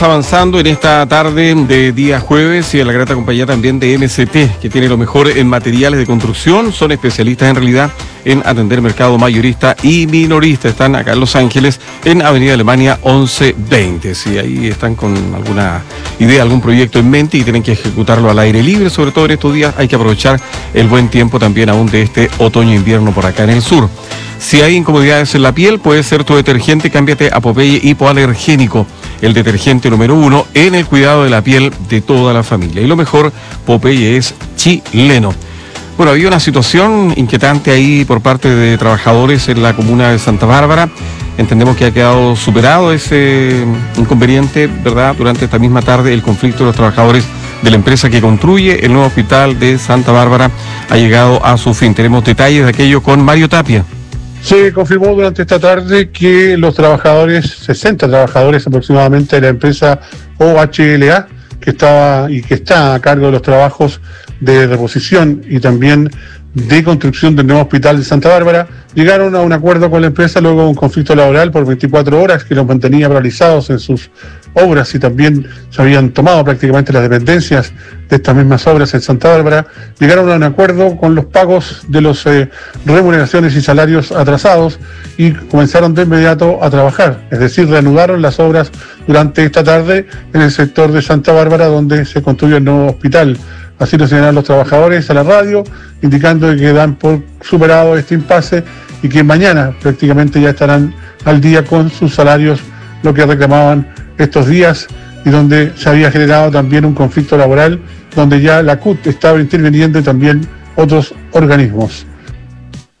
Avanzando en esta tarde de día jueves y en la grata compañía también de MCT, que tiene lo mejor en materiales de construcción. Son especialistas en realidad en atender mercado mayorista y minorista. Están acá en Los Ángeles, en Avenida Alemania 1120. Si ahí están con alguna idea, algún proyecto en mente y tienen que ejecutarlo al aire libre, sobre todo en estos días, hay que aprovechar el buen tiempo también aún de este otoño-invierno por acá en el sur. Si hay incomodidades en la piel, puede ser tu detergente, cámbiate a Popeye hipoalergénico, el detergente número 1 en el cuidado de la piel de toda la familia. Y lo mejor, Popeye es chileno. Bueno, había una situación inquietante ahí por parte de trabajadores en la comuna de Santa Bárbara. Entendemos que ha quedado superado ese inconveniente, ¿verdad? Durante esta misma tarde, el conflicto de los trabajadores de la empresa que construye el nuevo hospital de Santa Bárbara ha llegado a su fin. Tenemos detalles de aquello con Mario Tapia. Se confirmó durante esta tarde que los trabajadores, 60 trabajadores aproximadamente de la empresa OHLA, que está a cargo de los trabajos de reposición y también de construcción del nuevo hospital de Santa Bárbara, llegaron a un acuerdo con la empresa luego de un conflicto laboral por 24 horas que los mantenía paralizados en sus obras y también se habían tomado prácticamente las dependencias de estas mismas obras en Santa Bárbara. Llegaron a un acuerdo con los pagos de las remuneraciones y salarios atrasados y comenzaron de inmediato a trabajar, es decir, reanudaron las obras durante esta tarde en el sector de Santa Bárbara donde se construye el nuevo hospital. Así lo señalaron los trabajadores a la radio, indicando que dan por superado este impasse y que mañana prácticamente ya estarán al día con sus salarios, lo que reclamaban estos días y donde se había generado también un conflicto laboral, donde ya la CUT estaba interviniendo y también otros organismos.